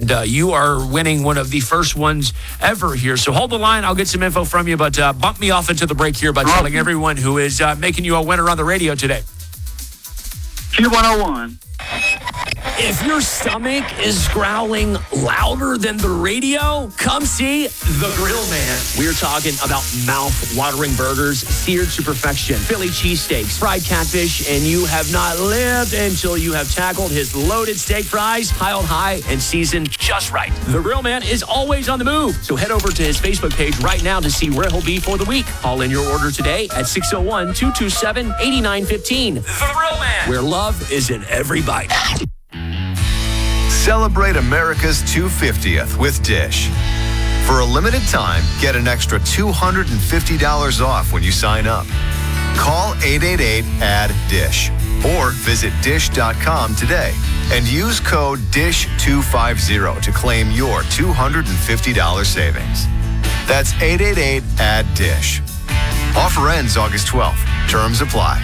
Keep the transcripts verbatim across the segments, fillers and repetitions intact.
and uh, you are winning one of the first ones ever here. So hold the line. I'll get some info from you, but uh, bump me off into the break here by telling everyone who is uh, making you a winner on the radio today. Q one oh one. If your stomach is growling louder than the radio, come see The Grill Man. We're talking about mouth-watering burgers, seared to perfection, Philly cheesesteaks, fried catfish, and you have not lived until you have tackled his loaded steak fries, piled high and seasoned just right. The Grill Man is always on the move, so head over to his Facebook page right now to see where he'll be for the week. Call in your order today at six oh one, two two seven, eight nine one five. The Grill Man, where love is in every bite. Celebrate America's two hundred fiftieth with Dish. For a limited time, get an extra two hundred fifty dollars off when you sign up. Call eight eight eight, A D D I S H or visit dish dot com today and use code D I S H two fifty to claim your two hundred fifty dollars savings. That's eight eight eight, A D D I S H. Offer ends August twelfth. Terms apply.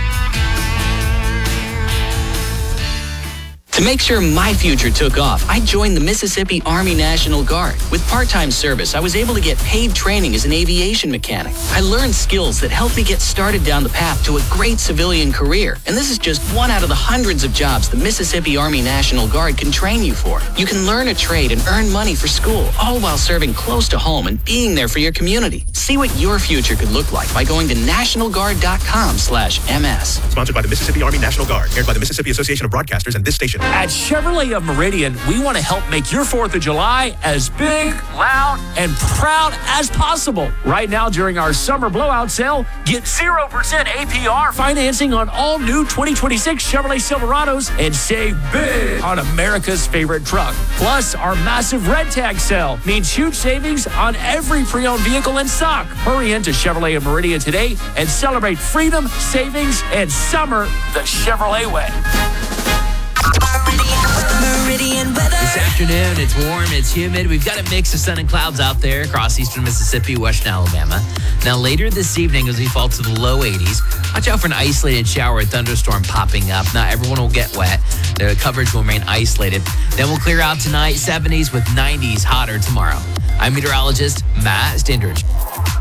To make sure my future took off, I joined the Mississippi Army National Guard. With part-time service, I was able to get paid training as an aviation mechanic. I learned skills that helped me get started down the path to a great civilian career. And this is just one out of the hundreds of jobs the Mississippi Army National Guard can train you for. You can learn a trade and earn money for school, all while serving close to home and being there for your community. See what your future could look like by going to national guard dot com slash M S. Sponsored by the Mississippi Army National Guard, aired by the Mississippi Association of Broadcasters and this station. At Chevrolet of Meridian, we want to help make your fourth of July as big, loud, and proud as possible. Right now, during our summer blowout sale, get zero percent A P R financing on all new twenty twenty-six Chevrolet Silverados and save big on America's favorite truck. Plus, our massive red tag sale means huge savings on every pre-owned vehicle in stock. Hurry into Chevrolet of Meridian today and celebrate freedom, savings, and summer the Chevrolet way. Meridian weather. This afternoon, it's warm, it's humid. We've got a mix of sun and clouds out there across eastern Mississippi, western Alabama. Now, later this evening, as we fall to the low eighties, watch out for an isolated shower or thunderstorm popping up. Not everyone will get wet. The coverage will remain isolated. Then we'll clear out tonight, seventies with nineties hotter tomorrow. I'm meteorologist Matt Stindridge.